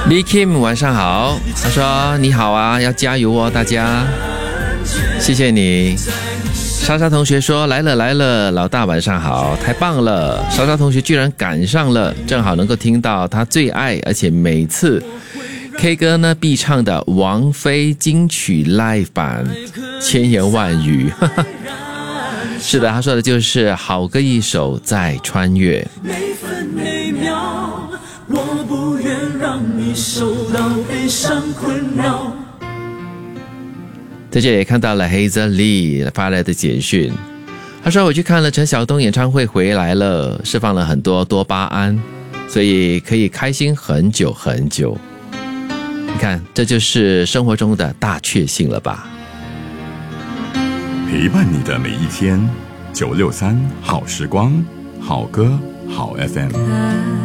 Lee Kim 晚上好，他说你好啊，要加油哦大家，谢谢你。莎莎同学说来了，老大晚上好，太棒了，莎莎同学居然赶上了，正好能够听到他最爱而且每次 K 歌呢必唱的王菲金曲 Live 版千言万语是的，他说的就是好歌一首再穿越，每分每秒我不愿让你受到悲伤困扰。在这里也看到了 Hazel Lee 发来的简讯，他说我去看了陈晓东演唱会回来了，释放了很多多巴胺，所以可以开心很久很久。你看，这就是生活中的大确幸了吧。 陪伴你的每一天，963好时光，好歌好 FM。